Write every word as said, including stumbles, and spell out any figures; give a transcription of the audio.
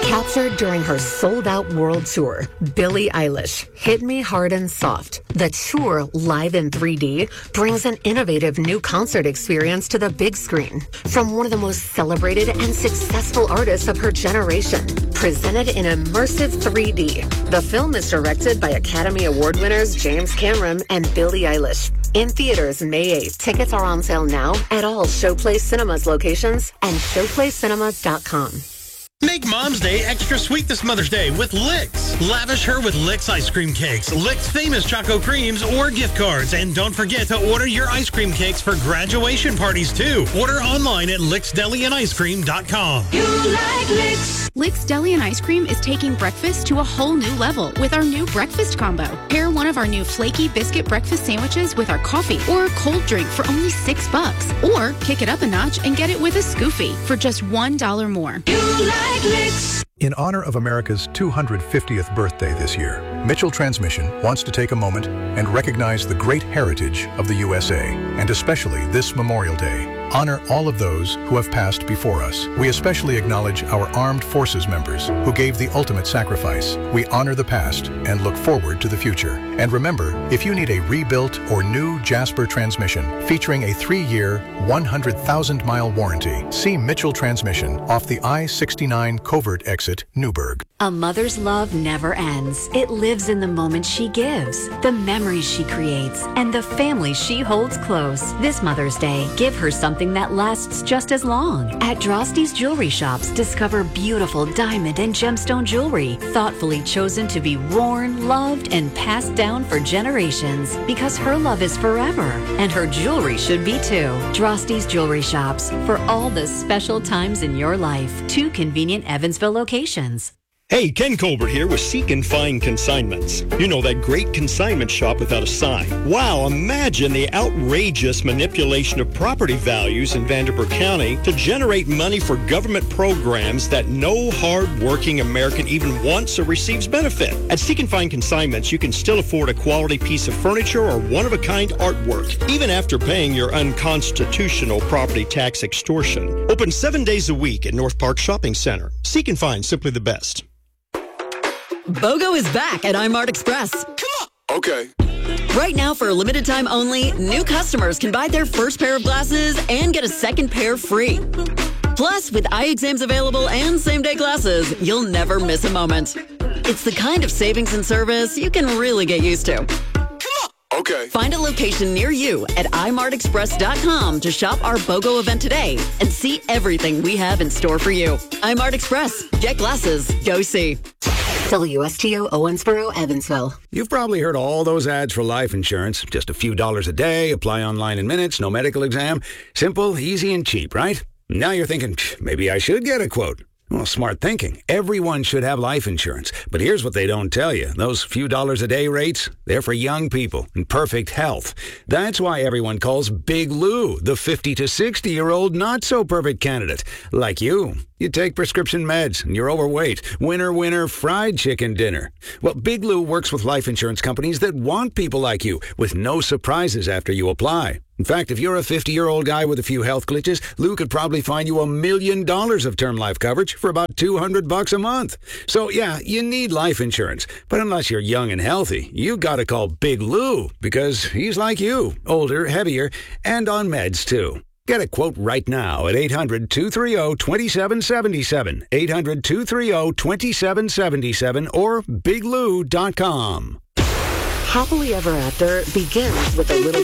Captured during her sold-out world tour, Billie Eilish, Hit Me Hard and Soft. The tour, live in three D, brings an innovative new concert experience to the big screen from one of the most celebrated and successful artists of her generation. Presented in immersive three D. The film is directed by Academy Award winners James Cameron and Billie Eilish. In theaters May eighth. Tickets are on sale now at all Showplace Cinemas locations and showplace cinemas dot com. Make Mom's Day extra sweet this Mother's Day with Licks. Lavish her with Licks ice cream cakes, Licks famous Choco Creams, or gift cards. And don't forget to order your ice cream cakes for graduation parties, too. Order online at licks deli and ice cream dot com. You like Licks. Licks Deli and Ice Cream is taking breakfast to a whole new level with our new breakfast combo. Pair one of our new flaky biscuit breakfast sandwiches with our coffee or a cold drink for only six bucks. Or kick it up a notch and get it with a Scoofy for just one dollar more. You like Licks. In honor of America's two hundred fiftieth birthday this year, Mitchell Transmission wants to take a moment and recognize the great heritage of the U S A, and especially this Memorial Day. Honor all of those who have passed before us. We especially acknowledge our armed forces members who gave the ultimate sacrifice. We honor the past and look forward to the future. And remember, if you need a rebuilt or new Jasper transmission featuring a three-year, one hundred thousand mile warranty, see Mitchell Transmission off the I sixty-nine Covert exit, Newburgh. A mother's love never ends. It lives in the moments she gives, the memories she creates, and the family she holds close. This Mother's Day, give her something that lasts just as long. At Drosty's Jewelry Shops, discover beautiful diamond and gemstone jewelry, thoughtfully chosen to be worn, loved, and passed down for generations. Because her love is forever, and her jewelry should be too. Drosty's Jewelry Shops, for all the special times in your life. Two convenient Evansville locations. Hey, Ken Colbert here with Seek and Find Consignments. You know, that great consignment shop without a sign. Wow, imagine the outrageous manipulation of property values in Vanderburgh County to generate money for government programs that no hard-working American even wants or receives benefit. At Seek and Find Consignments, you can still afford a quality piece of furniture or one-of-a-kind artwork, even after paying your unconstitutional property tax extortion. Open seven days a week at North Park Shopping Center. Seek and Find, simply the best. BOGO is back at iMart Express. Come on. Okay. Right now, for a limited time only, new customers can buy their first pair of glasses and get a second pair free. Plus, with eye exams available and same-day glasses, you'll never miss a moment. It's the kind of savings and service you can really get used to. Okay. Find a location near you at i mart express dot com to shop our BOGO event today and see everything we have in store for you. iMart Express. Get glasses. Go see. W S T O Owensboro, Evansville. You've probably heard all those ads for life insurance. Just a few dollars a day, apply online in minutes, no medical exam. Simple, easy, and cheap, right? Now you're thinking, maybe I should get a quote. Well, smart thinking. Everyone should have life insurance. But here's what they don't tell you. Those few dollars a day rates, they're for young people in perfect health. That's why everyone calls Big Lou the fifty to sixty-year-old not-so-perfect candidate. Like you. You take prescription meds and you're overweight. Winner, winner, fried chicken dinner. Well, Big Lou works with life insurance companies that want people like you with no surprises after you apply. In fact, if you're a fifty-year-old guy with a few health glitches, Lou could probably find you a million dollars of term life coverage for about two hundred bucks a month. So, yeah, you need life insurance. But unless you're young and healthy, you gotta call Big Lou because he's like you, older, heavier, and on meds, too. Get a quote right now at eight hundred, two three zero, two seven seven seven, eight hundred, two three zero, two seven seven seven, or big lou dot com. Happily Ever After begins with a little